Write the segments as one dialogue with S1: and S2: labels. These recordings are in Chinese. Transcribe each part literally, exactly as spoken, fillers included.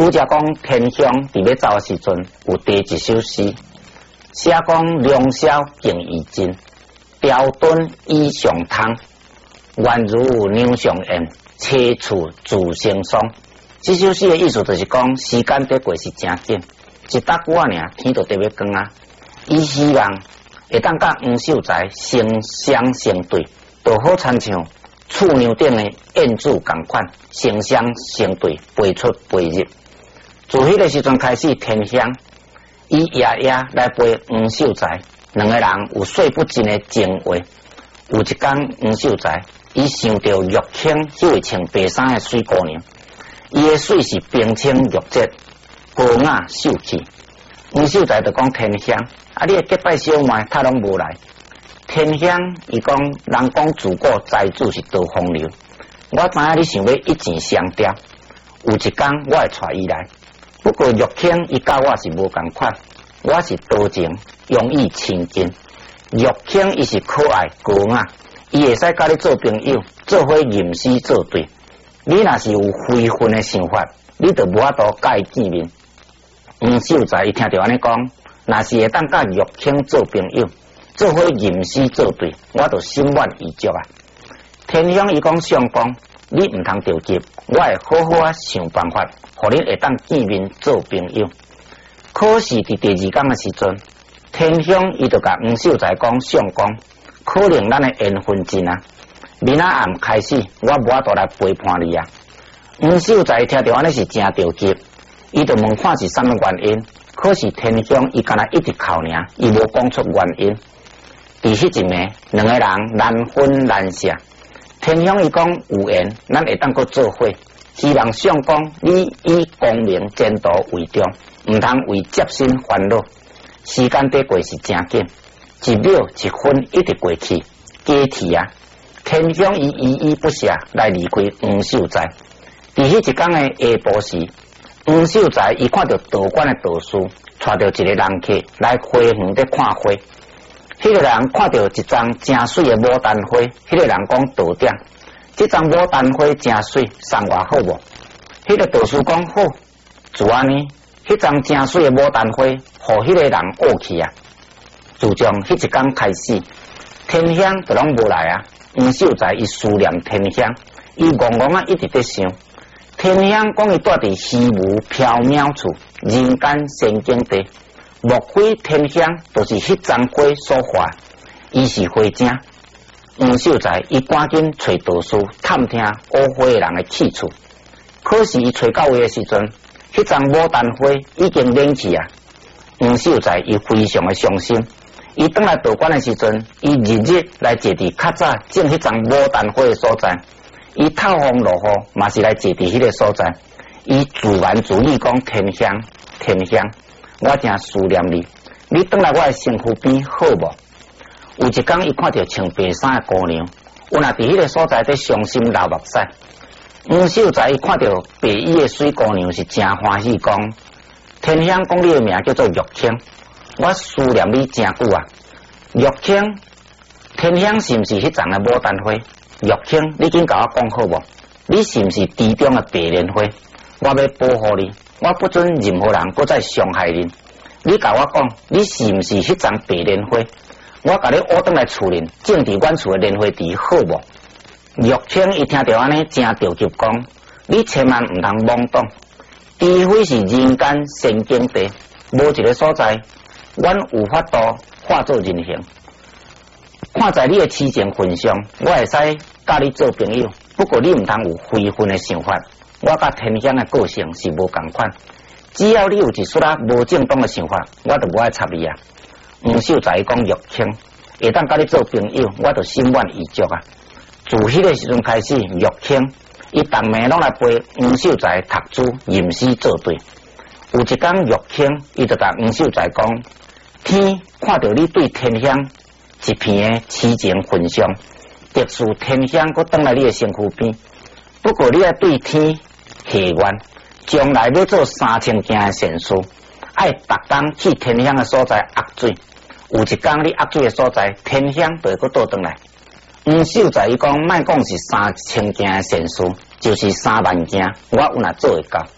S1: 拄则讲天香伫要走的时阵，有第一首诗，写讲良宵敬已尽，雕墩衣上汤，宛如娘上宴，车处自成霜。这首诗的意思就是讲，时间在过是真紧，一搭久啊尔，天就得要光啊。伊希望会当甲黄秀才成双成对，就好亲像厝娘顶的燕子共款，成双成对，飞出飞入。自迄个时阵开始，天香伊夜夜来陪黄秀才，两个人有说不尽的情话。有一天，黄秀才伊想到玉卿迄位穿白衫的水姑娘，伊的水是冰清玉洁，高雅秀气。黄秀才就讲天香，啊，你的结拜小妹他拢无来。天香伊讲，人讲自古财主是多风流，我知影你想要一箭双雕，有一天我会带伊来。不过玉卿伊甲我是无共款，我是多情容易亲近，玉卿伊是可爱高雅，伊会使甲你做朋友，做伙吟诗作对。你若是有非分的想法，你就无法度甲伊见面。黄秀才伊听到安尼讲，若是会当甲玉卿做朋友，做伙吟诗作对，我就心满意足啊。天香伊讲相公，你毋通着急，我会好好啊想办法，互恁会当见面做朋友。可是伫第二天的时阵，天香伊就甲黄秀才讲相公，可能咱的缘分尽啊，明仔暗开始，我无法度来陪伴你啊。黄秀才听到安尼是真着急，伊就问看是啥物原因。可是天香伊敢若一直哭尔，伊无讲出原因。伫迄一暝，两个人难分难舍。天香伊讲有缘，咱会当阁做伙。希望相公你以光明前途为重，毋通为接心烦恼。时间在过是真紧，一秒一分一直过去，加去啊！天香伊依依不舍来离开黄秀才。伫迄一天的下晡时，黄秀才伊看到道观的道士带着一个人客来花园在看花。迄、那个人看到一张真水的牡丹花，迄、那个人讲道长，这张牡丹花真水，送我好无？迄、那个道士讲好，就安尼，迄张真水的牡丹花，互迄个人恶去啊！自从迄一天开始，天香就拢无来啊。黄秀才伊思念天香，伊戆戆啊一直在想。天香讲伊住伫虚无缥缈处，人间仙境地。莫非天香就是迄张花所画？伊是花精。黄秀才伊赶紧找道士探听乌花人的去处。可是伊找到位的时阵，迄张牡丹花已经冷去啊。黄秀才伊非常的伤心。伊转来道观的时阵，伊日日来坐伫较早种迄张牡丹花的所在。伊透风落雨，嘛是来坐伫迄个所在。伊自言自语讲：天香，天香。我真思念你，你转来我的身躯边好无？有一天，伊看到穿白衫的姑娘，有若伫迄个所在在伤心流目屎。黄秀才伊看到白衣的水姑娘是真欢喜，讲天香讲你的名叫做玉卿，我思念你真久啊。玉卿，天香是毋是迄丛的牡丹花？玉卿，你紧甲我讲好无？你是毋是池中的白莲花？我要保护你。我不准任何人搁再伤害你。你甲我讲，你是毋是迄丛白莲花？我甲你挖转来厝里，种伫阮厝的莲花池，好无？玉卿伊听到安尼，真着急，讲你千万毋通懵懂，除非是人间仙境地，无一个所在，阮有法度化作人形。看在你的痴情份上，我会使甲你做朋友，不过你毋通有非分的想法。我甲天香的个性是无共款，只要你有一丝啊无正当的想法，我就无爱插你啊。黄秀才讲玉卿，会当甲你做朋友，我就心满意足啊。自迄个时阵开始，玉卿伊逐暝拢来陪黄秀才读书、吟诗作对。有一天，玉卿伊就甲黄秀才讲：天看到你对天香一片的痴情份上，特殊天香搁转来你的身躯边，不过你要对天下愿，将来要做三千件的善事，爱逐工去天香的所在压水。有一天你压水的所在，天香就会搁倒转来。黄秀才伊讲，莫讲是三千件的善事，就是三万件，我有若做会到。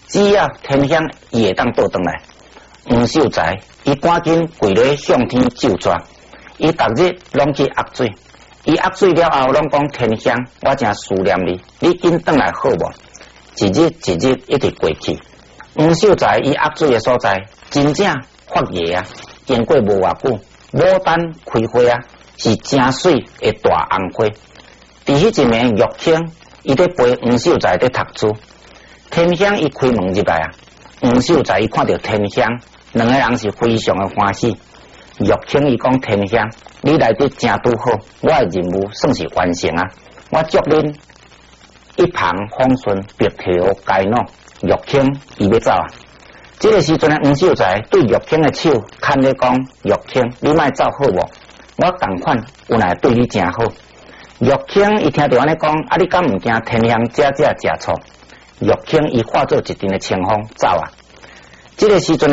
S1: 只要天香伊会当倒转来。黄秀才伊赶紧跪咧向天咒抓，伊逐日拢去压水，伊压水了后拢讲天香，我真思念你，你紧转来好无？一日一日一直过去，黄秀才伊压水的所在真正发热啊！经过无偌久，牡丹开花啊，是真水的大红花。伫迄一暝，玉卿伊咧陪黄秀才咧读书，天香伊开门入来啊，黄秀才伊看到天香。两个人是非常的欢喜，玉卿伊讲天香，你来得真拄好，我的任务算是完成啊！我祝恁一旁风顺，白头偕老。玉卿伊要走啊！这个时阵，黄秀才对玉卿的手牵咧讲：玉卿，你莫走好无？我同款有来对你真好。玉卿伊听到安尼讲，啊，你敢唔惊天香姐姐食醋？玉卿伊化作一阵的清风走啊！这个时阵。